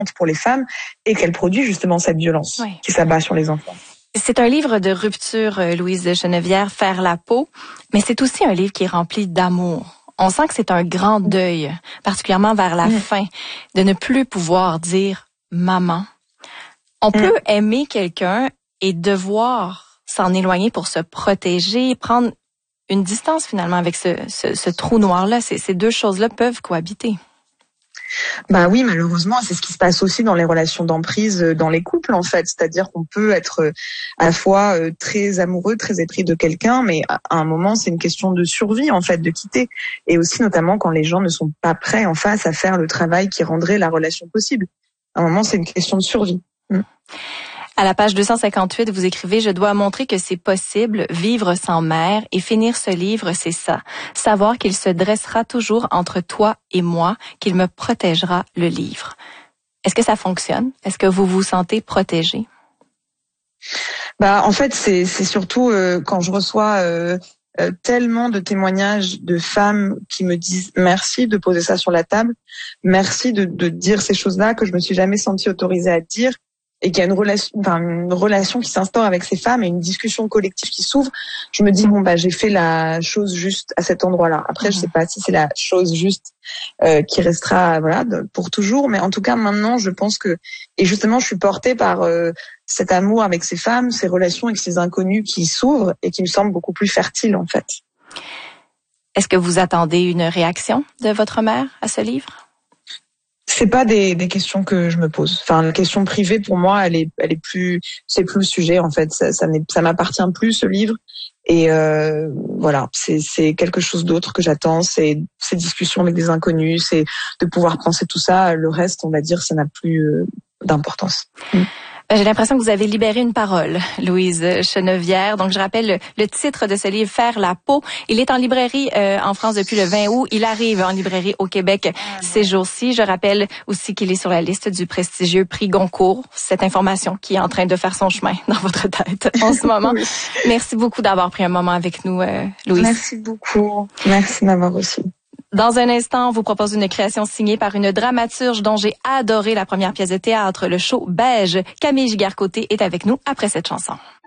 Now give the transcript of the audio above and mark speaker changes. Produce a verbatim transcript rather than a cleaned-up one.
Speaker 1: pour les femmes et qu'elle produit justement cette violence
Speaker 2: oui.
Speaker 1: qui s'abat sur les enfants.
Speaker 2: C'est un livre de rupture, Louise Chenevière, Faire la peau, mais c'est aussi un livre qui est rempli d'amour. On sent que c'est un grand deuil, particulièrement vers la mmh. fin, de ne plus pouvoir dire « maman ». On mmh. peut aimer quelqu'un et devoir s'en éloigner pour se protéger, prendre une distance finalement avec ce, ce, ce trou noir-là. Ces, ces deux choses-là peuvent cohabiter.
Speaker 1: Bah oui, malheureusement, c'est ce qui se passe aussi dans les relations d'emprise, dans les couples en fait. C'est-à-dire qu'on peut être à la fois très amoureux, très épris de quelqu'un, mais à un moment, c'est une question de survie en fait, de quitter. Et aussi notamment quand les gens ne sont pas prêts en face à faire le travail qui rendrait la relation possible. À un moment, c'est une question de survie. Mmh.
Speaker 2: À la page deux cent cinquante-huit, vous écrivez « Je dois montrer que c'est possible, vivre sans mère et finir ce livre, c'est ça. Savoir qu'il se dressera toujours entre toi et moi, qu'il me protégera le livre. » Est-ce que ça fonctionne? Est-ce que vous vous sentez protégé?
Speaker 1: Bah, en fait, c'est, c'est surtout euh, quand je reçois euh, euh, tellement de témoignages de femmes qui me disent merci de poser ça sur la table, merci de, de dire ces choses-là que je me suis jamais sentie autorisée à dire. Et qu'il y a une relation, enfin, une relation qui s'instaure avec ces femmes et une discussion collective qui s'ouvre, je me dis, bon, bah, j'ai fait la chose juste à cet endroit-là. Après, mmh. je sais pas si c'est la chose juste euh, qui restera, voilà, pour toujours, mais en tout cas, maintenant, je pense que, et justement, je suis portée par euh, cet amour avec ces femmes, ces relations avec ces inconnus qui s'ouvrent et qui me semblent beaucoup plus fertiles, en fait.
Speaker 2: Est-ce que vous attendez une réaction de votre mère à ce livre?
Speaker 1: C'est pas des, des questions que je me pose. Enfin, la question privée pour moi, elle est, elle est plus, c'est plus le sujet en fait. Ça, ça, ça m'appartient plus ce livre. Et euh, voilà, c'est, c'est quelque chose d'autre que j'attends. C'est ces discussions avec des inconnus, c'est de pouvoir penser tout ça. Le reste, on va dire, ça n'a plus euh, d'importance. Mm.
Speaker 2: J'ai l'impression que vous avez libéré une parole, Louise Chenevière. Donc, je rappelle le, le titre de ce livre, Faire la peau. Il est en librairie euh, en France depuis le vingt août. Il arrive en librairie au Québec ces jours-ci. Je rappelle aussi qu'il est sur la liste du prestigieux prix Goncourt. Cette information qui est en train de faire son chemin dans votre tête en ce moment. Oui. Merci beaucoup d'avoir pris un moment avec nous, euh, Louise.
Speaker 1: Merci beaucoup. Merci de m'avoir reçu.
Speaker 2: Dans un instant, on vous propose une création signée par une dramaturge dont j'ai adoré la première pièce de théâtre, le show Beige. Camille Giguère-Côté est avec nous après cette chanson.